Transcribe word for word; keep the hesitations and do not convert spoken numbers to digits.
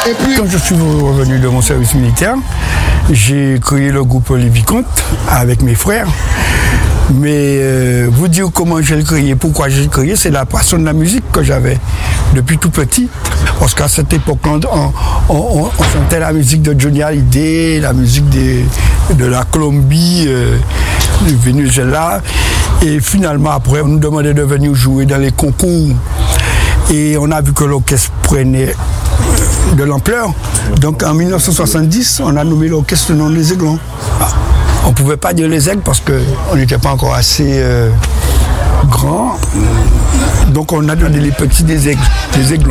Quand je suis revenu de mon service militaire, j'ai créé le groupe Les Vicomtes avec mes frères. Mais euh, vous dire comment j'ai le créé, pourquoi j'ai le créé, c'est la passion de la musique que j'avais depuis tout petit. Parce qu'à cette époque-là, on, on, on chantait la musique de Johnny Hallyday, la musique de, de la Colombie, euh, du Venezuela. Et finalement, après, on nous demandait de venir jouer dans les concours. Et on a vu que l'orchestre prenait de l'ampleur. Donc en mille neuf cent soixante-dix, on a nommé l'orchestre le nom des Aiglons. On ne pouvait pas dire les aigles parce qu'on n'était pas encore assez euh, grand. Donc on a donné les petits des aigles, des aiglons.